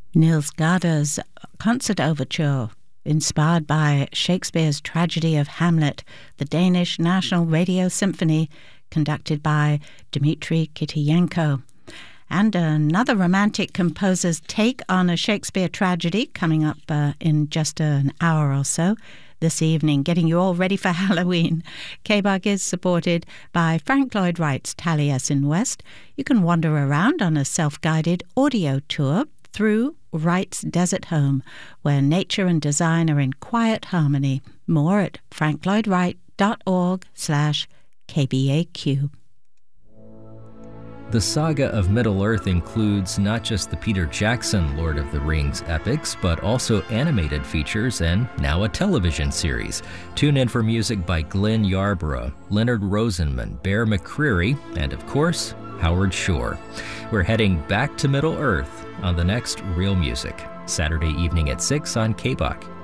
Niels Gada's concert overture, inspired by Shakespeare's tragedy of Hamlet, the Danish National Radio Symphony, conducted by Dmitry Kitiyenko. And another romantic composer's take on a Shakespeare tragedy coming up in just an hour or so this evening, getting you all ready for Halloween. KBAG is supported by Frank Lloyd Wright's Taliesin West. You can wander around on a self-guided audio tour through Wright's desert home, where nature and design are in quiet harmony. More at franklloydwright.org/KBAQ. The saga of Middle-earth includes not just the Peter Jackson Lord of the Rings epics, but also animated features and now a television series. Tune in for music by Glenn Yarborough, Leonard Rosenman, Bear McCreary, and of course, Howard Shore. We're heading back to Middle-earth on the next Real Music, Saturday evening at 6 on KBAQ.